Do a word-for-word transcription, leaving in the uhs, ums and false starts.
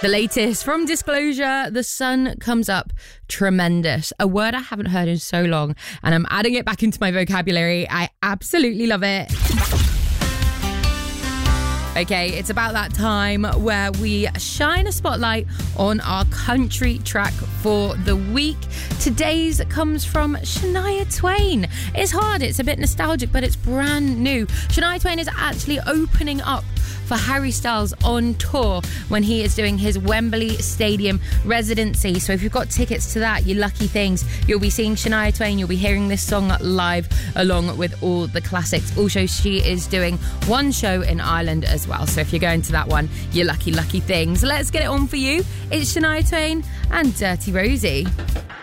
The latest from Disclosure, The Sun Comes Up. Tremendous. A word I haven't heard in so long, and I'm adding it back into my vocabulary. I absolutely love it. Okay, it's about that time where we shine a spotlight on our country track for the week. Today's comes from Shania Twain. It's hard, it's a bit nostalgic, but it's brand new. Shania Twain is actually opening up for Harry Styles on tour when he is doing his Wembley Stadium residency. So if you've got tickets to that, you lucky things. You'll be seeing Shania Twain, you'll be hearing this song live along with all the classics. Also, she is doing one show in Ireland as well. So if you're going to that one, you lucky, lucky things. Let's get it on for you. It's Shania Twain and Dirty Rosie.